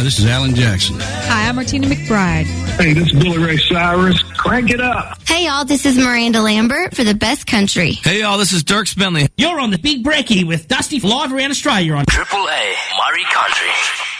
Hi, this is Alan Jackson. Hi, I'm Martina McBride. Hey, this is Billy Ray Cyrus. Crank it up. Hey, y'all, this is Miranda Lambert for the Best Country. Hey, y'all, this is Dirk Bentley. You're on the Big Brekkie with Dusty live around Australia on Triple A Murray Country.